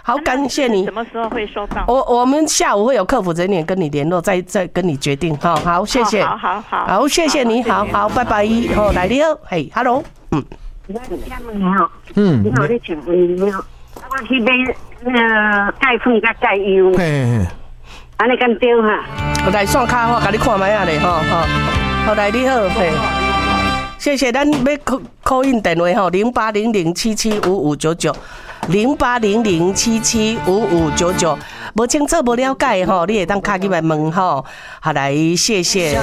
好，感谢你。 什么时候会收到？ 我们下午会有客服人员跟你联络，再跟你决定。好，谢谢。好，谢谢你。好，拜拜。好，来你好，嘿 ，Hello， 你好，你好，你请问你好，我去买那个钙粉甲钙油，安尼敢对哈？ 我来线卡，我甲你看卖啊咧，好，好，来你好，嘿。谢谢，咱要call in电话吼，0800775599，0800775599，无清楚无了解吼，你会当卡进来问吼，好来谢谢。